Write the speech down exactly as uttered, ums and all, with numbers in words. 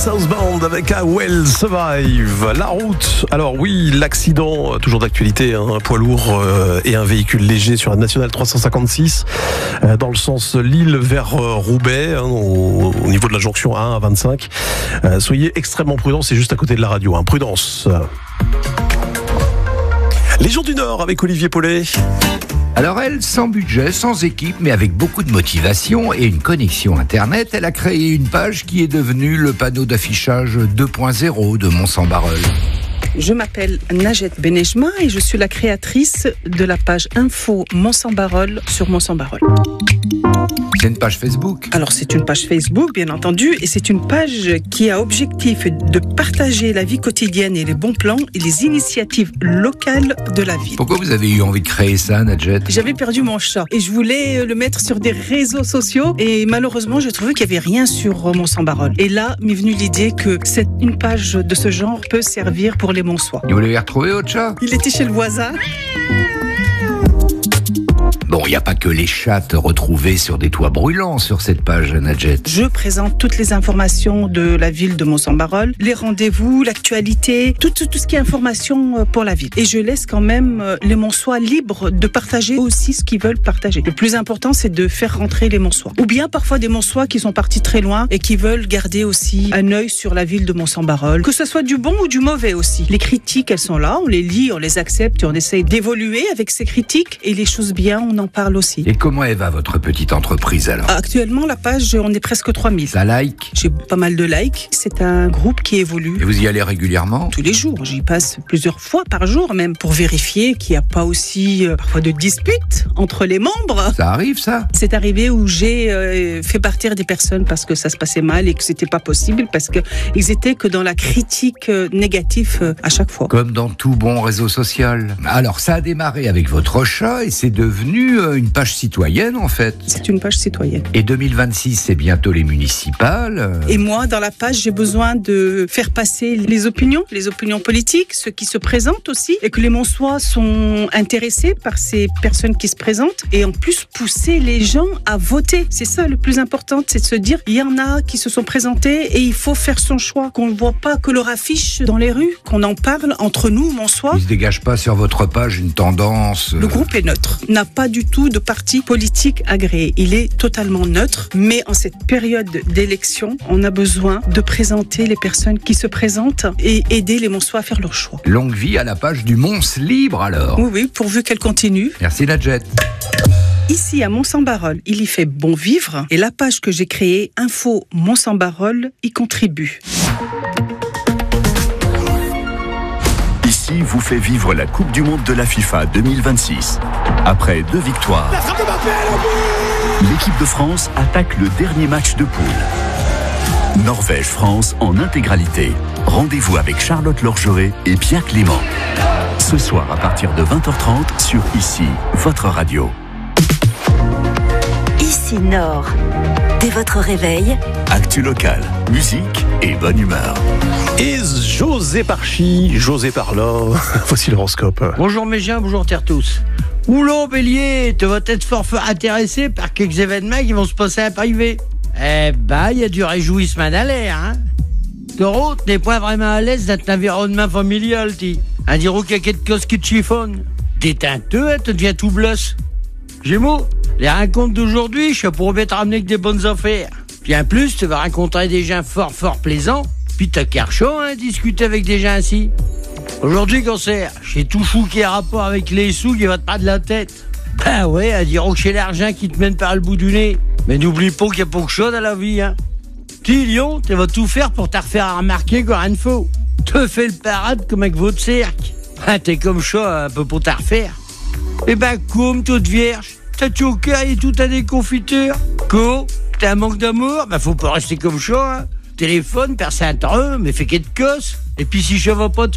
South Band avec I Will Survive. La route, alors oui, l'accident, toujours d'actualité, hein, un poids lourd euh, et un véhicule léger sur la nationale trois cent cinquante-six euh, dans le sens Lille vers euh, Roubaix, hein, au, au niveau de la jonction A un à vingt-cinq. Euh, soyez extrêmement prudents, c'est juste à côté de la radio, hein, prudence. Les Jours du Nord avec Olivier Paulet. Alors elle, sans budget, sans équipe, mais avec beaucoup de motivation et une connexion Internet, elle a créé une page qui est devenue le panneau d'affichage deux point zéro de Mons-en-Barœul. Je m'appelle Najat Benejma et je suis la créatrice de la page Info Mons-en-Barœul sur Mons-en-Barœul. C'est une page Facebook. Alors c'est une page Facebook bien entendu et c'est une page qui a objectif de partager la vie quotidienne et les bons plans et les initiatives locales de la ville. Pourquoi vous avez eu envie de créer ça, Najat ? J'avais perdu mon chat et je voulais le mettre sur des réseaux sociaux et malheureusement j'ai trouvé qu'il n'y avait rien sur Mons-en-Barœul. Et là m'est venue l'idée que cette, une page de ce genre peut servir pour les Monsois. Et vous l'avez retrouvé, votre chat ? Il était chez le voisin. Bon, il n'y a pas que les chattes retrouvées sur des toits brûlants sur cette page, Najat. Je présente toutes les informations de la ville de Mons-en-Barœul, les rendez-vous, l'actualité, tout, tout, tout ce qui est information pour la ville. Et je laisse quand même les Monsois libres de partager aussi ce qu'ils veulent partager. Le plus important, c'est de faire rentrer les Monsois. Ou bien parfois des Monsois qui sont partis très loin et qui veulent garder aussi un œil sur la ville de Mons-en-Barœul. Que ce soit du bon ou du mauvais aussi. Les critiques, elles sont là, on les lit, on les accepte et on essaye d'évoluer avec ces critiques. Et les choses bien, on en parle aussi. Et comment elle va, votre petite entreprise, alors ? Actuellement, la page, on est presque trois mille. Ça like ? J'ai pas mal de likes. C'est un groupe qui évolue. Et vous y allez régulièrement ? Tous les jours. J'y passe plusieurs fois par jour même pour vérifier qu'il n'y a pas aussi euh, parfois de disputes entre les membres. Ça arrive, ça ? C'est arrivé où j'ai euh, fait partir des personnes parce que ça se passait mal et que c'était pas possible parce qu'ils étaient que dans la critique euh, négative euh, à chaque fois. Comme dans tout bon réseau social. Alors, ça a démarré avec votre chat et c'est devenu euh, une page citoyenne, en fait. C'est une page citoyenne. Et deux mille vingt-six, c'est bientôt les municipales. Et moi, dans la page, j'ai besoin de faire passer les opinions, les opinions politiques, ceux qui se présentent aussi, et que les Monsois sont intéressés par ces personnes qui se présentent, et en plus pousser les gens à voter. C'est ça le plus important, c'est de se dire, il y en a qui se sont présentés et il faut faire son choix, qu'on ne voit pas que leur affiche dans les rues, qu'on en parle entre nous, Monsois. Il ne se dégage pas sur votre page une tendance... Le groupe est neutre, n'a pas du tout de parti politique agréé. Il est totalement neutre, mais en cette période d'élection, on a besoin de présenter les personnes qui se présentent et aider les Monsois à faire leur choix. Longue vie à la page du Mons Libre, alors. Oui, oui, pourvu qu'elle continue. Merci, Najat. Ici, à Mons-en-Barœul, il y fait bon vivre et la page que j'ai créée, Info Mons-en-Barœul, y contribue. Ici vous fait vivre la Coupe du Monde de la FIFA deux mille vingt-six. Après deux victoires, l'équipe de France attaque le dernier match de poule. Norvège-France en intégralité. Rendez-vous avec Charlotte Lorgeret et Pierre Clément. Ce soir à partir de vingt heures trente sur Ici, votre radio. Ici Nord. Dès votre réveil, Actu locale, musique et bonne humeur. Et José par-ci, José par-là. Voici l'horoscope. Bonjour mes gens, bonjour terre tous. Oulô Bélier, tu vas être fort fort intéressé par quelques événements qui vont se passer à privé. Eh ben, il y a du réjouissement dans l'air, hein. Taureau, t'es pas vraiment à l'aise dans ton environnement familial, ti. Un dire qu'il y a quelque chose qui te chiffonne. Détends-toi, tu deviens tout blosse. Gémeaux, les rencontres d'aujourd'hui, je suis pour bien te ramener que des bonnes affaires. Puis en plus, tu vas rencontrer des gens fort fort plaisants. Puis t'as qu'à chaud, hein, discuter avec des gens ainsi. Aujourd'hui, Cancer, j'ai tout chou qui a rapport avec les sous qui va te pas de la tête. Ben ouais, à dire que c'est l'argent qui te mène par le bout du nez. Mais n'oublie pas qu'il y a pas que chose dans la vie, hein. Petit Lion, tu vas tout faire pour te refaire remarquer encore une fois. Te fais le parade comme avec votre cirque. Ah, t'es comme ça, un peu pour te refaire. Eh ben, comme toute vierge, t'as tout au cœur et tout à des confitures. Co, t'as un manque d'amour, ben faut pas rester comme ça, hein. Téléphone, personne t'en mais fais qu'être cosse. Et puis si je vais pas te